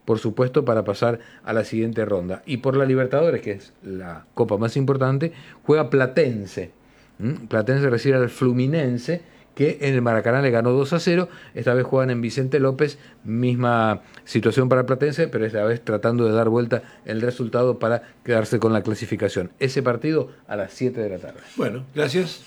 por supuesto, para pasar a la siguiente ronda. Y por la Libertadores, que es la copa más importante, juega Platense. Platense recibe al Fluminense, que en el Maracaná le ganó 2-0. Esta vez juegan en Vicente López, misma situación para Platense, pero esta vez tratando de dar vuelta el resultado para quedarse con la clasificación. Ese partido a las 7 de la tarde. Bueno, gracias.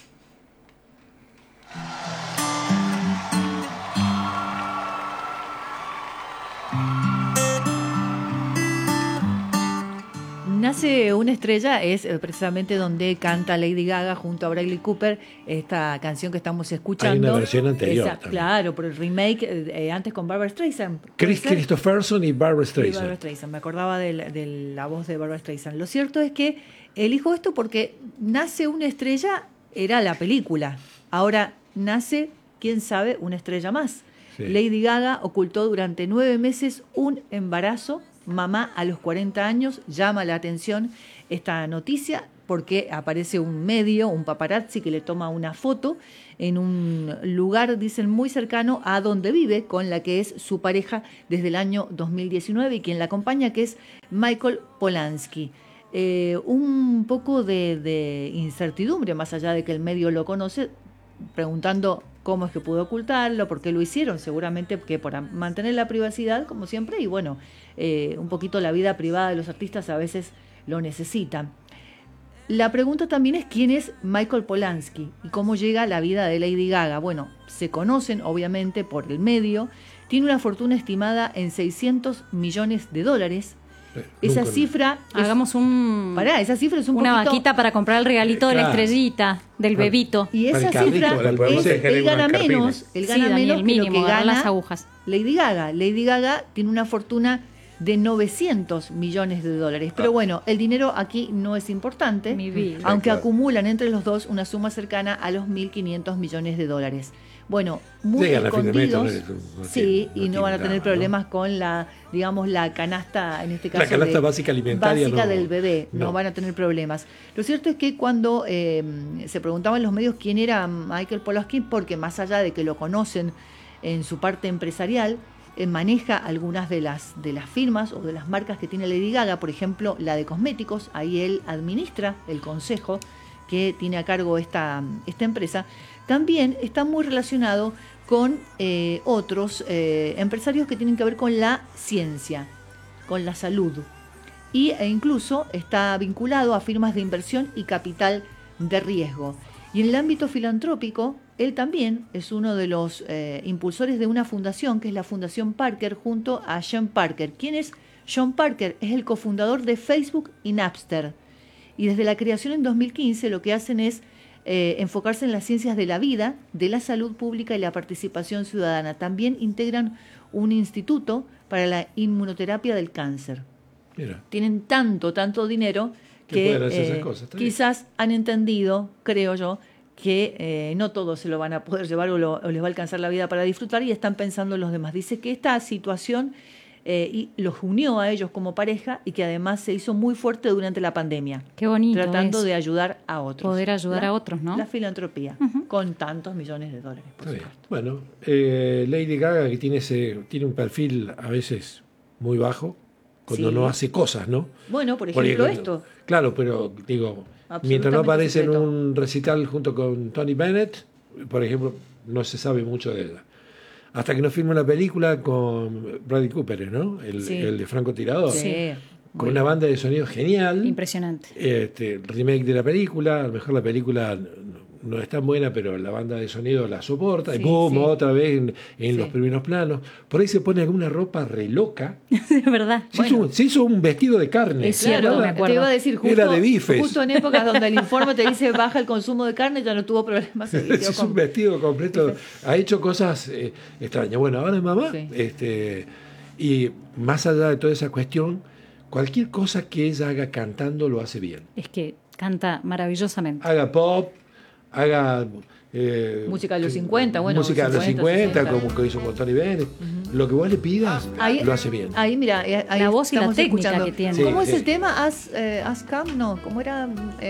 Nace una estrella es precisamente donde canta Lady Gaga junto a Bradley Cooper esta canción que estamos escuchando. Hay una versión anterior. Claro, por el remake antes con Barbra Streisand. Chris Christopherson y Barbra Streisand. Barbra Streisand. Me acordaba de la voz de Barbra Streisand. Lo cierto es que elijo esto porque Nace una estrella era la película. Ahora nace, quién sabe, una estrella más. Sí. Lady Gaga ocultó durante 9 meses un embarazo. Mamá a los 40 años. Llama la atención esta noticia porque aparece un medio, un paparazzi que le toma una foto en un lugar, dicen, muy cercano a donde vive, con la que es su pareja desde el año 2019 y quien la acompaña, que es Michael Polanski. Un poco de incertidumbre, más allá de que el medio lo conoce, preguntando cómo es que pudo ocultarlo, por qué lo hicieron, seguramente que por mantener la privacidad, como siempre, y bueno, un poquito la vida privada de los artistas a veces lo necesitan. La pregunta también es quién es Michael Polanski y cómo llega a la vida de Lady Gaga. Bueno, se conocen obviamente por el medio, tiene una fortuna estimada en $600 millones. Esa cifra esa cifra es un una poquito, vaquita para comprar el regalito de la estrellita del bebito. Y esa cifra él gana menos que lo que gana las agujas. Lady Gaga. Lady Gaga tiene una fortuna de $900 millones. Pero bueno, el dinero aquí no es importante, aunque acumulan entre los dos una suma cercana a los $1.500 millones. Bueno, muy escondidos, sí, y no van a tener problemas con la, digamos, la canasta, en este caso, la canasta básica alimentaria del bebé, no van a tener problemas. Lo cierto es que cuando se preguntaban los medios quién era Michael Polanski, porque más allá de que lo conocen en su parte empresarial, maneja algunas de las firmas o de las marcas que tiene Lady Gaga, por ejemplo, la de cosméticos, ahí él administra el consejo que tiene a cargo esta empresa. También está muy relacionado con otros empresarios que tienen que ver con la ciencia, con la salud. E incluso está vinculado a firmas de inversión y capital de riesgo. Y en el ámbito filantrópico, él también es uno de los impulsores de una fundación, que es la Fundación Parker, junto a Sean Parker. ¿Quién es Sean Parker? Es el cofundador de Facebook y Napster. Y desde la creación en 2015 lo que hacen es enfocarse en las ciencias de la vida, de la salud pública y la participación ciudadana. También integran un instituto para la inmunoterapia del cáncer. Mira. Tienen tanto dinero que quizás han entendido, creo yo, que no todos se lo van a poder llevar o les va a alcanzar la vida para disfrutar y están pensando en los demás. Dice que esta situación y los unió a ellos como pareja y que además se hizo muy fuerte durante la pandemia. Qué bonito. Tratando de ayudar a otros. Poder ayudar a otros, ¿no? La filantropía, con tantos millones de dólares, por supuesto. Bueno, Lady Gaga, que tiene un perfil a veces muy bajo, cuando no hace cosas, ¿no? Bueno, por ejemplo, esto. Claro, pero digo, mientras no aparece en un recital junto con Tony Bennett, por ejemplo, no se sabe mucho de ella. Hasta que no filma una película con Bradley Cooper, ¿no? El de Francotirador. Sí. Con una banda de sonido genial. Impresionante. Remake de la película. A lo mejor la película no es tan buena, pero la banda de sonido la soporta. Y boom, otra vez en los primeros planos. Por ahí se pone alguna ropa re loca. Es verdad. Se hizo un vestido de carne. Claro, me acuerdo. Te iba a decir, era de bifes. Justo en épocas donde el informe te dice baja el consumo de carne, ya no tuvo problemas. Es un vestido completo. Ha hecho cosas extrañas. Bueno, ahora es mamá. Y más allá de toda esa cuestión, cualquier cosa que ella haga cantando lo hace bien. Es que canta maravillosamente. Haga pop, haga música de los 50, música de los 50, como que hizo con Tony Bennett. Lo que vos le pidas, lo hace bien. Ahí, mira, ahí la voz y la técnica escuchando. que tiene. ¿Cómo es el tema? As Come, no, ¿cómo era?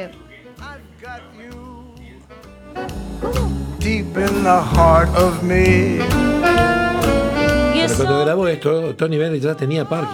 ¿Cómo? Deep in the heart of me. Cuando grabó esto, Tony Bennett ya tenía Parkinson.